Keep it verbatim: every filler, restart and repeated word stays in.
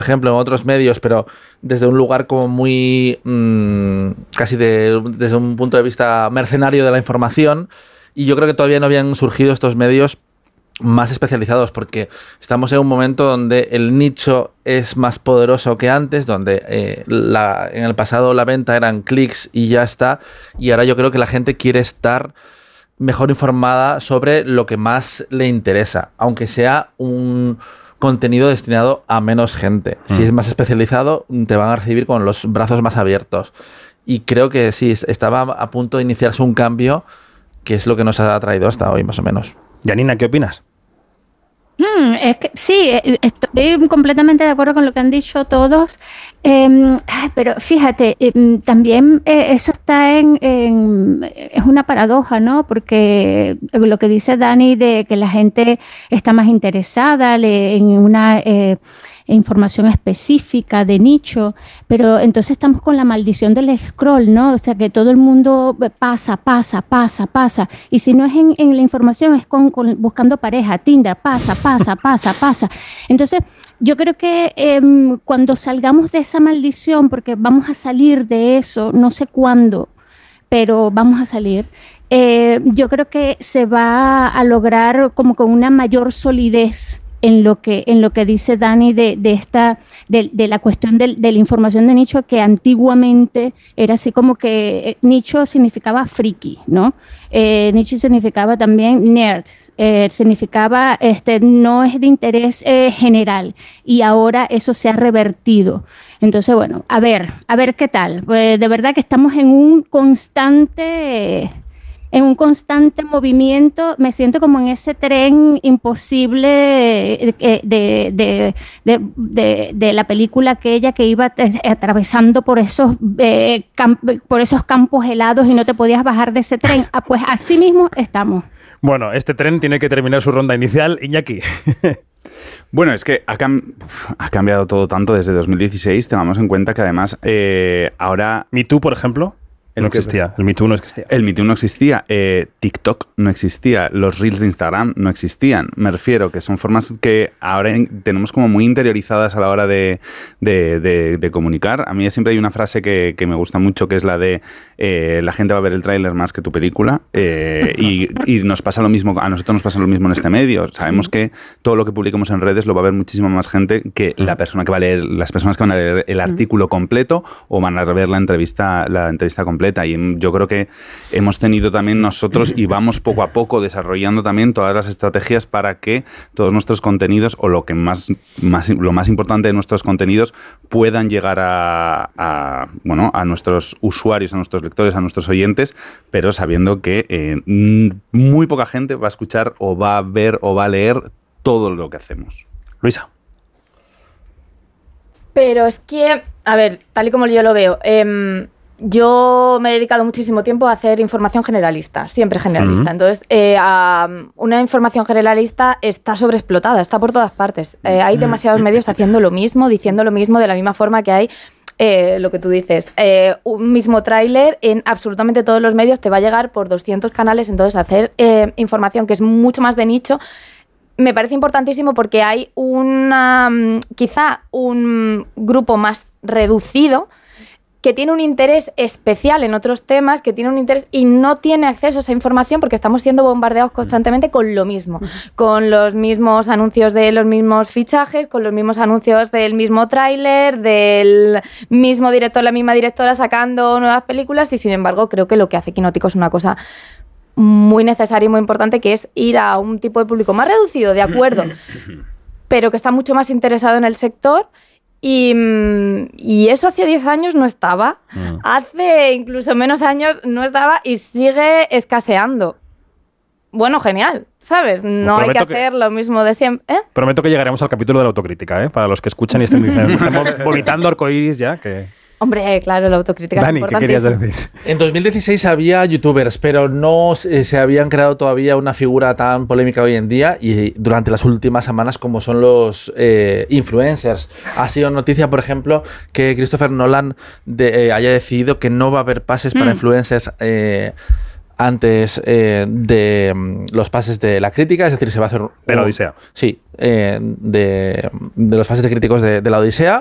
ejemplo, en otros medios, pero desde un lugar como muy, mmm, casi de, desde un punto de vista mercenario de la información, y yo creo que todavía no habían surgido estos medios más especializados, porque estamos en un momento donde el nicho es más poderoso que antes, donde eh, la, en el pasado la venta eran clics y ya está, y ahora yo creo que la gente quiere estar mejor informada sobre lo que más le interesa, aunque sea un contenido destinado a menos gente. Mm. Si es más especializado, te van a recibir con los brazos más abiertos. Y creo que sí, estaba a punto de iniciarse un cambio, que es lo que nos ha traído hasta hoy, más o menos. Janina, ¿qué opinas? Mm, es que, sí, estoy completamente de acuerdo con lo que han dicho todos, eh, pero fíjate, eh, también eh, eso está en, en, es una paradoja, ¿no? Porque lo que dice Dani de que la gente está más interesada le, en una eh, información específica de nicho, pero entonces estamos con la maldición del scroll, ¿no? O sea, que todo el mundo pasa, pasa, pasa, pasa, y si no es en, en la información, es con, con buscando pareja, Tinder, pasa, pasa, pasa, pasa. Entonces, yo creo que eh, cuando salgamos de esa maldición, porque vamos a salir de eso, no sé cuándo, pero vamos a salir, eh, yo creo que se va a lograr como con una mayor solidez en lo que en lo que dice Dani de, de esta de, de la cuestión de, de la información de nicho, que antiguamente era así como que eh, nicho significaba friki, ¿no? Eh, nicho significaba también nerd, eh, significaba este no es de interés eh, general, y ahora eso se ha revertido. Entonces, bueno, a ver, a ver qué tal. Pues de verdad que estamos en un constante en un constante movimiento. Me siento como en ese tren imposible de, de, de, de, de, de la película aquella que iba atravesando por esos, eh, camp- por esos campos helados y no te podías bajar de ese tren. Ah, pues así mismo estamos. Bueno, este tren tiene que terminar su ronda inicial. Iñaki. Bueno, es que ha, cam- ha cambiado todo tanto desde dos mil dieciséis. Tengamos en cuenta que además eh, ahora... Me Too, por ejemplo... No existía, el Me Too no existía. El Me Too no existía, eh, TikTok no existía, los Reels de Instagram no existían. Me refiero que son formas que ahora tenemos como muy interiorizadas a la hora de, de, de, de comunicar. A mí siempre hay una frase que, que me gusta mucho, que es la de eh, la gente va a ver el tráiler más que tu película, eh, y, y nos pasa lo mismo, a nosotros nos pasa lo mismo en este medio. Sabemos que todo lo que publiquemos en redes lo va a ver muchísima más gente que la persona que va a leer, las personas que van a leer el artículo completo o van a ver la entrevista, la entrevista completa. Y yo creo que hemos tenido también nosotros, y vamos poco a poco desarrollando también todas las estrategias para que todos nuestros contenidos, o lo que más, más lo más importante de nuestros contenidos, puedan llegar a, a, bueno, a nuestros usuarios, a nuestros lectores, a nuestros oyentes, pero sabiendo que eh, muy poca gente va a escuchar o va a ver o va a leer todo lo que hacemos. Luisa. Pero es que, a ver, tal y como yo lo veo, eh, yo me he dedicado muchísimo tiempo a hacer información generalista, siempre generalista. Uh-huh. Entonces, eh, a, una información generalista está sobreexplotada, está por todas partes. Eh, hay demasiados medios haciendo lo mismo, diciendo lo mismo, de la misma forma que hay eh, lo que tú dices. Eh, un mismo tráiler en absolutamente todos los medios te va a llegar por doscientos canales. Entonces, hacer eh, información que es mucho más de nicho me parece importantísimo, porque hay una, quizá un grupo más reducido que tiene un interés especial en otros temas, que tiene un interés y no tiene acceso a esa información, porque estamos siendo bombardeados constantemente con lo mismo, con los mismos anuncios de los mismos fichajes, con los mismos anuncios del mismo tráiler, del mismo director, la misma directora sacando nuevas películas, y sin embargo creo que lo que hace Quinótico es una cosa muy necesaria y muy importante, que es ir a un tipo de público más reducido, de acuerdo, pero que está mucho más interesado en el sector. Y, y eso hace diez años no estaba, mm. hace incluso menos años no estaba, y sigue escaseando. Bueno, genial, ¿sabes? No hay que hacer que, lo mismo de siempre. ¿eh? Prometo que llegaremos al capítulo de la autocrítica, ¿eh? Para los que escuchan y estén diciendo, estamos vomitando arcoíris ya, que... Hombre, claro, la autocrítica Dani, es importante. ¿qué querías decir? En dos mil dieciséis había youtubers, pero no eh, se habían creado todavía una figura tan polémica hoy en día, y durante las últimas semanas, como son los eh, influencers. Ha sido noticia, por ejemplo, que Christopher Nolan de, eh, haya decidido que no va a haber pases mm. para influencers eh, antes eh, de mm, los pases de la crítica, es decir, se va a hacer... De la un- Odisea. Sí, eh, de, de los pases de críticos de, de la Odisea.